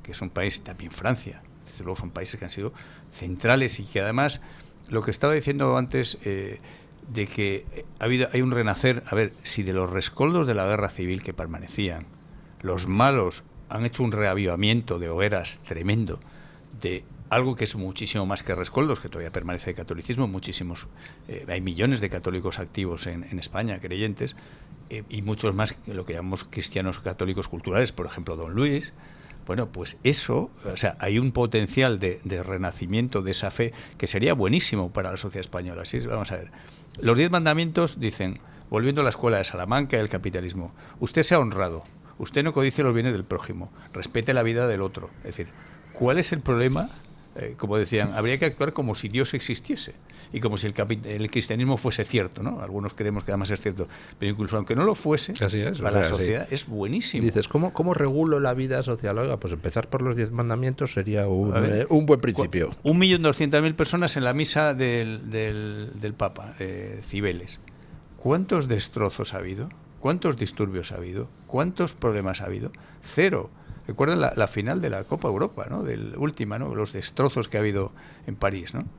que es un país, también Francia, desde luego son países que han sido centrales y que además, lo que estaba diciendo antes, de que hay un renacer, a ver, si de los rescoldos de la guerra civil que permanecían, los malos han hecho un reavivamiento de hogueras tremendo, de algo que es muchísimo más que rescoldos, que todavía permanece el catolicismo, muchísimos, hay millones de católicos activos en España, creyentes, y muchos más que lo que llamamos cristianos católicos culturales, por ejemplo, Don Luis. Bueno, pues eso, o sea, hay un potencial de renacimiento de esa fe que sería buenísimo para la sociedad española. Así es, vamos a ver. Los 10 mandamientos dicen, volviendo a la escuela de Salamanca y el capitalismo, usted sea honrado, usted no codicie los bienes del prójimo, respete la vida del otro. Es decir, ¿cuál es el problema? Como decían, habría que actuar como si Dios existiese y como si el cristianismo fuese cierto, ¿no? Algunos creemos que además es cierto, pero incluso aunque no lo fuese, así es, para la sociedad es buenísimo. Dices, ¿cómo regulo la vida social? Oiga, pues empezar por los 10 mandamientos sería un buen principio. 1.200.000 personas en la misa del Papa, Cibeles. ¿Cuántos destrozos ha habido? ¿Cuántos disturbios ha habido? ¿Cuántos problemas ha habido? Cero. Recuerdan la final de la Copa Europa, ¿no? Del última, ¿no? Los destrozos que ha habido en París, ¿no?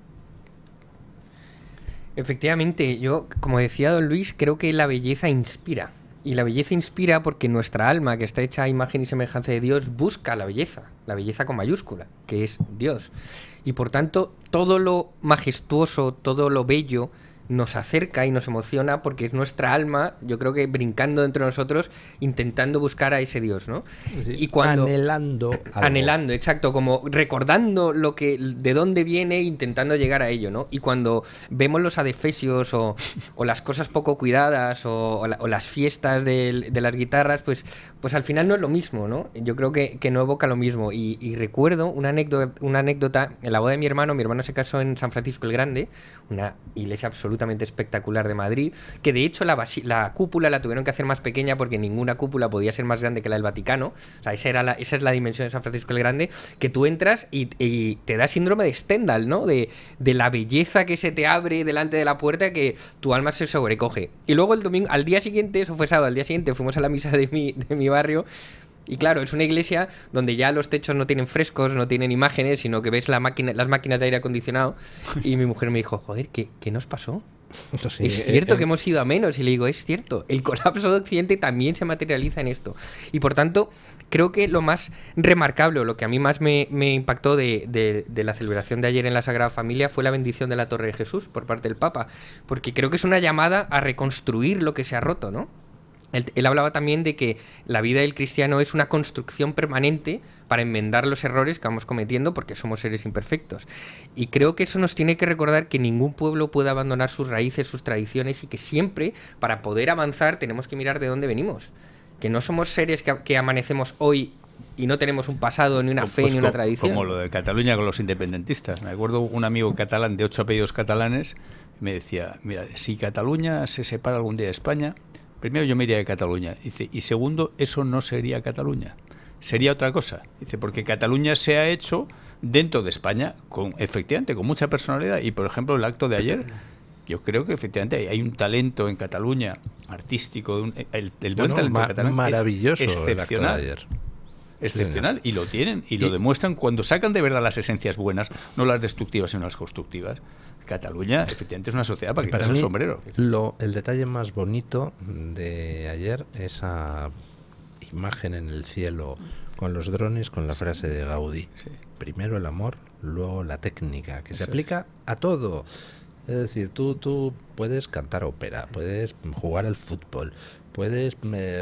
Efectivamente, yo, como decía don Luis, creo que la belleza inspira. Y la belleza inspira porque nuestra alma, que está hecha a imagen y semejanza de Dios, busca la belleza con mayúscula, que es Dios. Y por tanto, todo lo majestuoso, todo lo bello, nos acerca y nos emociona porque es nuestra alma, yo creo que brincando entre nosotros, intentando buscar a ese Dios, ¿no? Sí, y cuando anhelando, exacto, como recordando de dónde viene, intentando llegar a ello, ¿no? Y cuando vemos los adefesios o las cosas poco cuidadas o las fiestas de las guitarras, pues al final no es lo mismo, ¿no? Yo creo que no evoca lo mismo. Y recuerdo una anécdota en la boda de mi hermano se casó en San Francisco el Grande, una iglesia absolutamente espectacular de Madrid, que de hecho la cúpula la tuvieron que hacer más pequeña porque ninguna cúpula podía ser más grande que la del Vaticano. O sea, esa es la dimensión de San Francisco el Grande, que tú entras y te da síndrome de Stendhal, ¿no? De la belleza que se te abre delante de la puerta, que tu alma se sobrecoge. Y luego el domingo, al día siguiente, eso fue sábado, al día siguiente fuimos a la misa de mi barrio. Y claro, es una iglesia donde ya los techos no tienen frescos, no tienen imágenes, sino que ves las máquinas de aire acondicionado. Y mi mujer me dijo, joder, ¿qué nos pasó? Sí, es cierto que hemos ido a menos. Y le digo, es cierto, el colapso de Occidente también se materializa en esto. Y por tanto, creo que lo más remarcable, o lo que a mí más me impactó de la celebración de ayer en la Sagrada Familia, fue la bendición de la Torre de Jesús por parte del Papa. Porque creo que es una llamada a reconstruir lo que se ha roto, ¿no? Él hablaba también de que la vida del cristiano es una construcción permanente para enmendar los errores que vamos cometiendo porque somos seres imperfectos. Y creo que eso nos tiene que recordar que ningún pueblo puede abandonar sus raíces, sus tradiciones, y que siempre, para poder avanzar, tenemos que mirar de dónde venimos. Que no somos seres que amanecemos hoy y no tenemos un pasado, ni una fe, ni una tradición. Como lo de Cataluña con los independentistas. Me acuerdo un amigo catalán de 8 apellidos catalanes, me decía, mira, si Cataluña se separa algún día de España, primero yo me iría de Cataluña. Dice, y segundo, eso no sería Cataluña, sería otra cosa. Dice, porque Cataluña se ha hecho dentro de España, efectivamente, con mucha personalidad. Y, por ejemplo, el acto de ayer, yo creo que efectivamente hay un talento en Cataluña artístico, el buen talento catalán maravilloso, es excepcional. El acto de ayer. Excepcional, y lo tienen, y lo demuestran cuando sacan de verdad las esencias buenas, no las destructivas, sino las constructivas. Cataluña, efectivamente, es una sociedad para quitarse el sombrero. El detalle más bonito de ayer, esa imagen en el cielo con los drones, con la frase de Gaudí. Sí. Primero el amor, luego la técnica, que se aplica a todo. Es decir, tú puedes cantar ópera, puedes jugar al fútbol, puedes,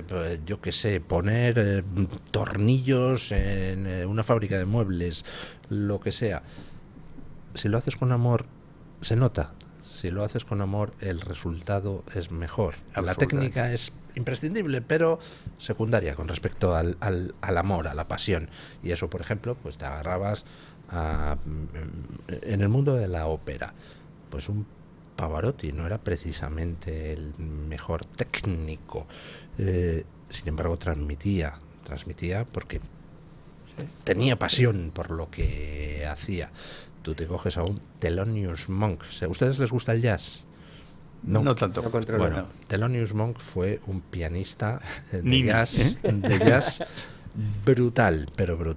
yo qué sé, poner tornillos en una fábrica de muebles, lo que sea. Si lo haces con amor, se nota. Si lo haces con amor, el resultado es mejor. La técnica es imprescindible, pero secundaria con respecto al amor, a la pasión. Y eso, por ejemplo, pues te agarrabas en el mundo de la ópera. Pues un Pavarotti no era precisamente el mejor técnico. Sin embargo, transmitía porque tenía pasión por lo que hacía. Tú te coges a un Thelonious Monk. ¿A ustedes les gusta el jazz? No tanto. No controlo. Bueno, Thelonious Monk fue un pianista de jazz brutal,